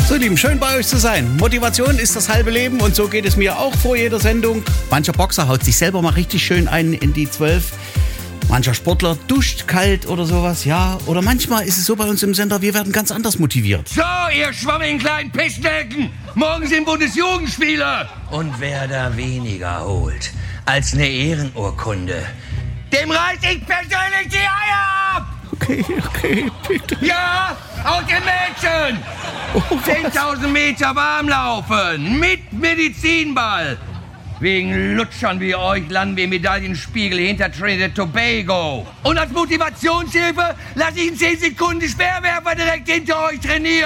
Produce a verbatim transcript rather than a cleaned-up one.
So, ihr Lieben, schön bei euch zu sein. Motivation ist das halbe Leben und so geht es mir auch vor jeder Sendung. Mancher Boxer haut sich selber mal richtig schön ein in die Zwölf. Mancher Sportler duscht kalt oder sowas, ja. Oder manchmal ist es so bei uns im Sender, wir werden ganz anders motiviert. So, ihr schwammigen kleinen Pissnelken, morgen sind Bundesjugendspiele. Und wer da weniger holt als eine Ehrenurkunde, dem reiß ich persönlich die Eier ab. Okay, okay, bitte. Ja, auch den Mädchen. Oh, zehntausend Meter Warmlaufen mit Medizinball. Wegen Lutschern wie euch landen wir im Medaillenspiegel hinter Trinidad Tobago. Und als Motivationshilfe lasse ich in zehn Sekunden Speerwerfer direkt hinter euch trainieren.